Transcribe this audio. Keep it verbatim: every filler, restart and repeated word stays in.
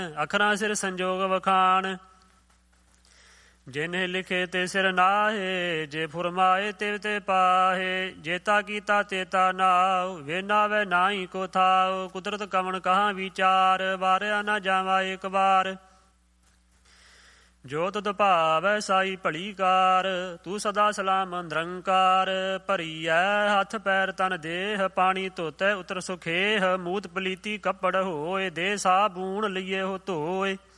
ਅਖਰਾਂ ਸਿਰ ਸੰਜੋਗ ਵਖਾਣ। ਜਿਨਿ ਲਿਖੇ ਤੇ ਸਿਰ ਨਾਹੇ, ਜੇ ਫੁਰਮਾਏ ਤਿਵ ਤੇ ਪਾਹੇ। ਜੇਤਾ ਕੀਤਾ ਤੇਤਾ ਨਾਉ, ਵੇ ਨਾਵੇ ਨਾਹੀ ਕੋ ਥਾਉ। ਕੁਦਰਤ ਕਵਣ ਕਹਾਂ ਵਿਚਾਰ, ਵਾਰਿਆ ਨਾ ਜਾਵਾ ਇੱਕ ਵਾਰ। ਜੋ ਤੁਧ ਭਾਵੈ ਸਾਈ ਭਲੀ ਕਾਰ, ਤੂੰ ਸਦਾ ਸਲਾਮ ਨਿਰੰਕਾਰ। ਭਰੀਐ ਹੱਥ ਪੈਰ ਤਨ ਦੇਹ, ਪਾਣੀ ਧੋਤੈ ਉਤਰ ਸੁਖੇਹ। ਮੂਤ ਪਲੀਤੀ ਕੱਪੜ ਹੋਏ, ਦੇ ਸਾਬੂਣ ਲਈਏ ਹੋ ਧੋਏ।